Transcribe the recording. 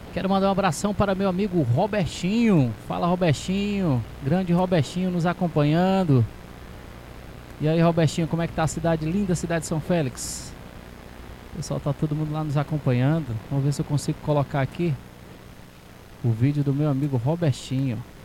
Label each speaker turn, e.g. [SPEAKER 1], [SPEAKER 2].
[SPEAKER 1] Quero mandar um abração para meu amigo Robertinho. Fala, Robertinho. Grande Robertinho nos acompanhando. E aí, Robertinho, como é que tá a cidade? Linda cidade de São Félix. Pessoal, tá todo mundo lá nos acompanhando. Vamos ver se eu consigo colocar aqui o vídeo do meu amigo Robertinho.